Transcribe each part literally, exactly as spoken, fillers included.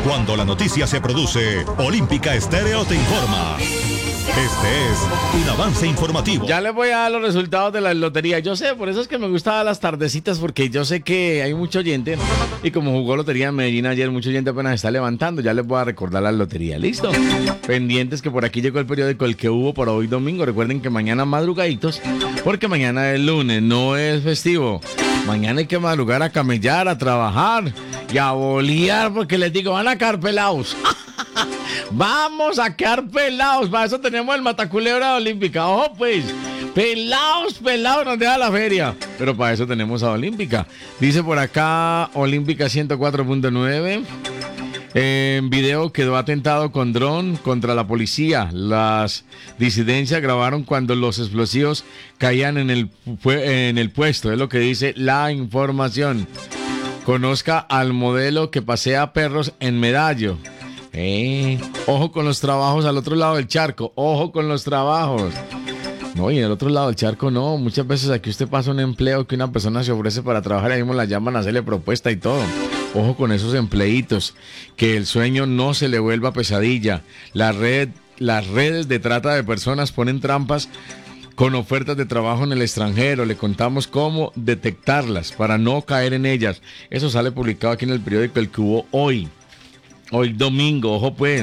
Cuando la noticia se produce, Olímpica Estéreo te informa. Este es un avance informativo. Ya les voy a dar los resultados de la lotería. Yo sé, por eso es que me gustaban las tardecitas, porque yo sé que hay mucho oyente. Y como jugó Lotería en Medellín ayer, mucho oyente apenas está levantando. Ya les voy a recordar la lotería. ¿Listo? Pendientes que por aquí llegó el periódico El que hubo para hoy domingo. Recuerden que mañana madrugaditos, porque mañana es lunes, no es festivo. Mañana hay que madrugar a camellar, a trabajar y a bolear, porque les digo, van a quedar pelados. Vamos a quedar pelados. Para eso tenemos el Mataculebra Olímpica. Ojo pues, pelados, pelados nos deja la feria. Pero para eso tenemos a Olímpica. Dice por acá Olímpica ciento cuatro punto nueve. En video quedó atentado con dron contra la policía. Las disidencias grabaron cuando los explosivos caían en el, en el puesto. Es lo que dice la información. Conozca al modelo que pasea perros en Medallo. Eh, ojo con los trabajos al otro lado del charco. Ojo con los trabajos. No, y en el otro lado del charco no. Muchas veces aquí usted pasa un empleo que una persona se ofrece para trabajar, ahí mismo la llaman a hacerle propuesta y todo. Ojo con esos empleitos. Que el sueño no se le vuelva pesadilla. La red, las redes de trata de personas ponen trampas con ofertas de trabajo en el extranjero. Le contamos cómo detectarlas para no caer en ellas. Eso sale publicado aquí en el periódico El que hubo hoy. Hoy domingo, ojo pues.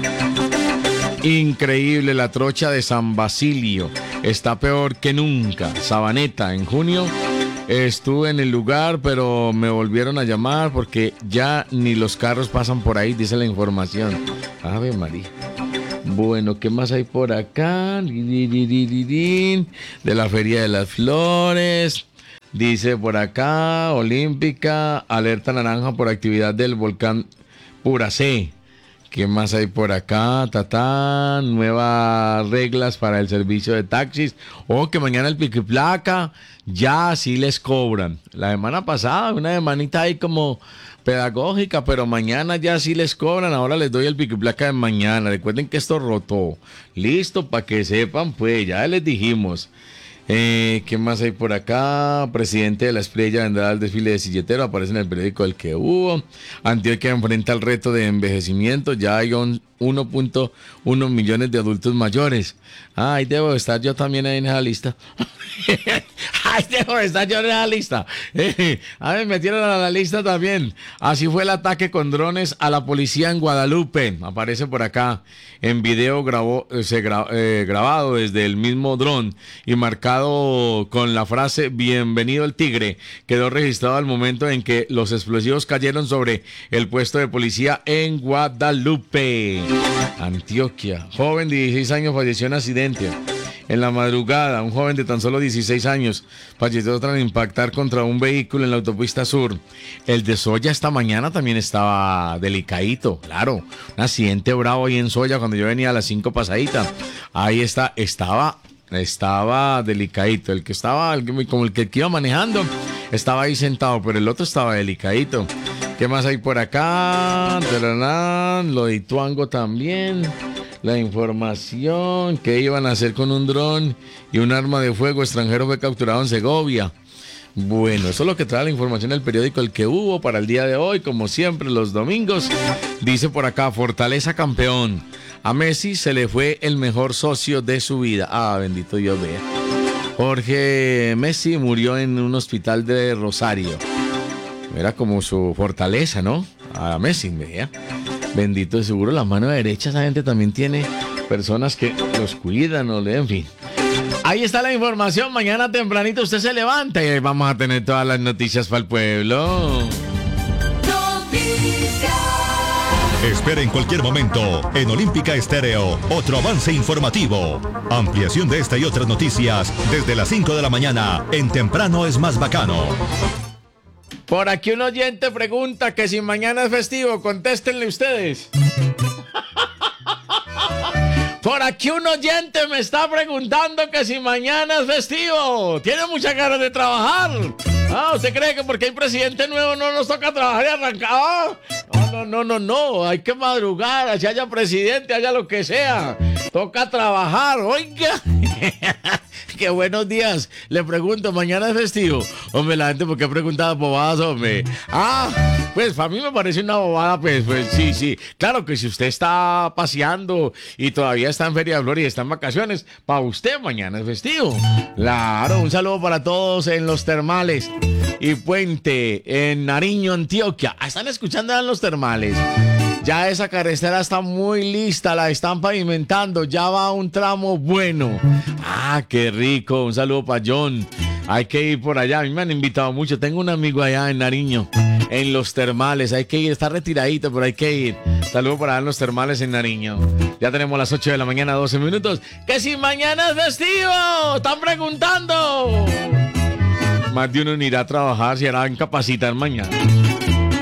Increíble, la trocha de San Basilio está peor que nunca. Sabaneta, en junio estuve en el lugar, pero me volvieron a llamar porque ya ni los carros pasan por ahí, dice la información. Ave María. Bueno, ¿qué más hay por acá? De la Feria de las Flores. Dice por acá, Olímpica, alerta naranja por actividad del volcán Puracé. ¿Qué más hay por acá? Tatán, nuevas reglas para el servicio de taxis. Oh, que mañana el pico y placa ya sí les cobran. La semana pasada, una semanita ahí como pedagógica, pero mañana ya sí les cobran. Ahora les doy el pico y placa de mañana. Recuerden que esto rotó. Listo, para que sepan, pues ya les dijimos. Eh, ¿Qué más hay por acá? Presidente de la Espriella vendrá al desfile de silletero. Aparece en el periódico El que hubo. Antioquia enfrenta el reto de envejecimiento. Ya hay uno punto uno millones de adultos mayores. Ah, ahí debo estar yo también ahí en esa lista. Ahí debo estar yo en esa lista. Eh, a ver, metieron a la lista también. Así fue el ataque con drones a la policía en Guadalupe. Aparece por acá. En video grabó, se gra, eh, grabado desde el mismo dron y marcado con la frase "Bienvenido el tigre". Quedó registrado al momento en que los explosivos cayeron sobre el puesto de policía en Guadalupe, Antioquia. Joven de dieciséis años falleció en accidente. En la madrugada, un joven de tan solo dieciséis años falleció tras impactar contra un vehículo en la autopista sur. El de Soya esta mañana también estaba delicadito, claro. Un accidente bravo ahí en Soya cuando yo venía a las cinco pasadita. Ahí está, estaba, estaba delicadito. El que estaba, como el que iba manejando, estaba ahí sentado, pero el otro estaba delicadito. ¿Qué más hay por acá? Lo de Ituango también. La información que iban a hacer con un dron y un arma de fuego extranjero fue capturado en Segovia. Bueno, eso es lo que trae la información del periódico El que hubo para el día de hoy, como siempre los domingos. Dice por acá, Fortaleza campeón. A Messi se le fue el mejor socio de su vida. Ah, bendito Dios, vea. Jorge Messi murió en un hospital de Rosario. Era como su fortaleza, ¿no? A Messi, vea. Bendito, seguro la mano derecha, esa gente también tiene personas que los cuidan o le, en fin. Ahí está la información. Mañana tempranito usted se levanta y vamos a tener todas las noticias para el pueblo. Espera en cualquier momento en Olímpica Estéreo otro avance informativo. Ampliación de esta y otras noticias desde las cinco de la mañana en Temprano es Más Bacano. Por aquí un oyente pregunta que si mañana es festivo, contéstenle ustedes. Por aquí un oyente me está preguntando que si mañana es festivo. Tiene muchas ganas de trabajar. Ah, ¿usted cree que porque hay presidente nuevo no nos toca trabajar y arrancar? Ah, no, no, no, no, no. Hay que madrugar, así haya presidente, haya lo que sea. Toca trabajar, oiga. Qué buenos días. Le pregunto, ¿mañana es festivo? Hombre, la gente, ¿por qué preguntaba bobadas, hombre? Ah, pues para mí me parece una bobada, pues, pues sí, sí. Claro que si usted está paseando y todavía está en Feria de Flor y está en vacaciones, para usted mañana es festivo. Claro, un saludo para todos en Los Termales y Puente, en Nariño, Antioquia. Están escuchando en Los Termales. Ya esa carretera está muy lista, la están pavimentando, ya va un tramo bueno. Ah, qué rico, un saludo para John. Hay que ir por allá, a mí me han invitado mucho. Tengo un amigo allá en Nariño, en Los Termales. Hay que ir, está retiradito, pero hay que ir. Saludo para Los Termales en Nariño. Ya tenemos las ocho de la mañana, doce minutos. ¡Que si mañana es festivo! ¡Están preguntando! Más de uno irá a trabajar, se hará incapacitar mañana.